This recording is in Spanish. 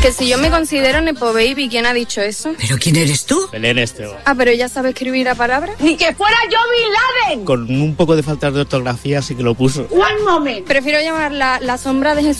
Que si yo me considero Nepo Baby, ¿quién ha dicho eso? ¿Pero quién eres tú? Belén Esteban. Ah, pero ella sabe escribir la palabra. ¡Ni que fuera yo Bin Laden! Con un poco de falta de ortografía sí que lo puso. One moment. Prefiero llamarla la sombra de Jesús